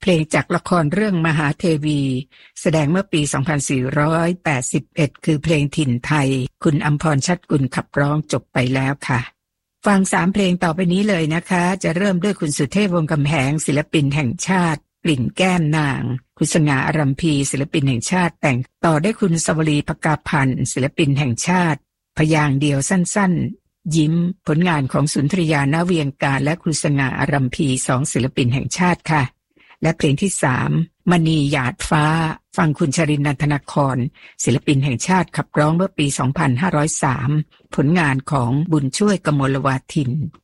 เพลงจากละครเรื่องมหาเทวีแสดงเมื่อปี 2481 คือเพลงถิ่นไทยคุณอำพร ชัดกุลขับร้องจบไปแล้วค่ะฟัง3เพลงต่อไปนี้เลยนะคะจะเริ่มด้วยคุณสุเทพ วงศ์กำแหงศิลปินแห่งชาติกลิ่นแก้มนางคุณสง่า อารัมพีศิลปินแห่งชาติแต่งต่อด้วยคุณสวรี ภกาพันธ์ศิลปินแห่งชาติพยางค์เดียวสั้นๆยิ้มผลงานของสุนทรียา ณ เวียงการและคุณสง่า อารัมพี2ศิลปินแห่งชาติค่ะและเพลงที่3มณีหยาดฟ้าฟังคุณชรินทร์ นันทนครศิลปินแห่งชาติขับร้องเมื่อปี 2503ผลงานของบุญช่วย กมลวาทิน